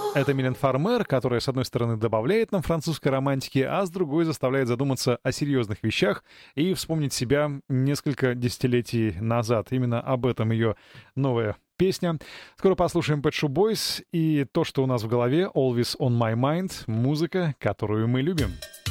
Это Милен Фармер, которая, с одной стороны, добавляет нам французской романтики, а с другой заставляет задуматься о серьезных вещах и вспомнить себя несколько десятилетий назад. Именно об этом ее новая песня. Скоро послушаем Pet Shop Boys и то, что у нас в голове, Always on My Mind, музыка, которую мы любим.